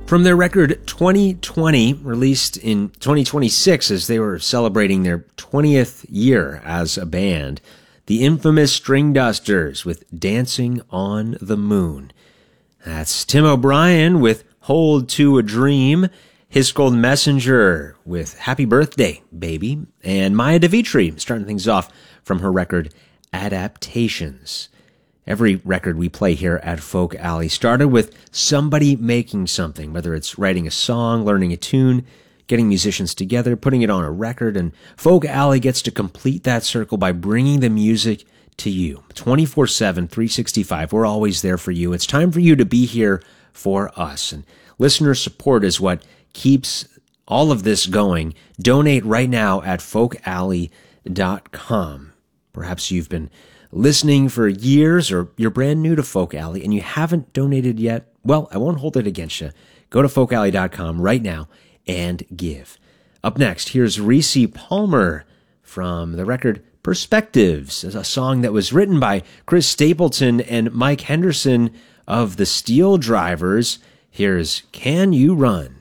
From their record 2020, released in 2026 as they were celebrating their 20th year as a band, the infamous String Dusters with Dancing on the Moon. That's Tim O'Brien with Hold to a Dream, His Gold Messenger with Happy Birthday, Baby, and Maya DeVitri starting things off from her record Adaptations. Every record we play here at Folk Alley started with somebody making something, whether it's writing a song, learning a tune, getting musicians together, putting it on a record, and Folk Alley gets to complete that circle by bringing the music to you. 24/7, 365, we're always there for you. It's time for you to be here for us, and listener support is what keeps all of this going. Donate right now at folkalley.com. Perhaps you've been listening for years, or you're brand new to Folk Alley and you haven't donated yet. Well, I won't hold it against you. Go to folkalley.com right now and give. Up next, here's Reese Palmer from the record Perspectives, a song that was written by Chris Stapleton and Mike Henderson of the Steel Drivers. Here's Can You Run?